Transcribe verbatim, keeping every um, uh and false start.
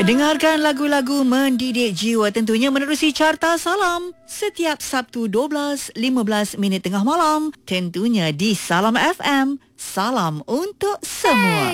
Dengarkan lagu-lagu mendidik jiwa tentunya menerusi Carta Salam setiap Sabtu dua belas lima belas minit tengah malam tentunya di Salam F M. Salam untuk semua.